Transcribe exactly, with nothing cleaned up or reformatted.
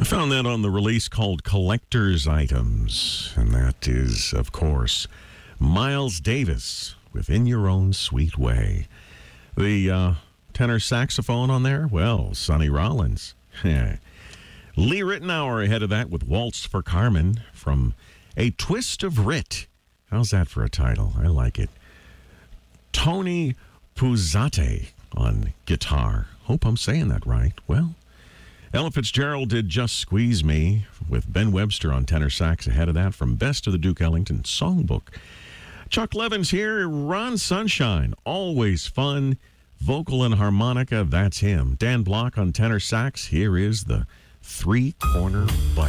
I found that on the release called Collector's Items, and that is, of course, Miles Davis with In Your Own Sweet Way. The uh, tenor saxophone on there, well, Sonny Rollins. Lee Ritenour ahead of that with Waltz for Carmen from A Twist of Rit. How's that for a title? I like it. Tony Puzzate on guitar. Hope I'm saying that right. Well, Ella Fitzgerald did Just Squeeze Me with Ben Webster on tenor sax ahead of that from Best of the Duke Ellington Songbook. Chuck Levin's here. Ron Sunshine, always fun. Vocal and harmonica, that's him. Dan Block on tenor sax. Here is the Three Corner Bite.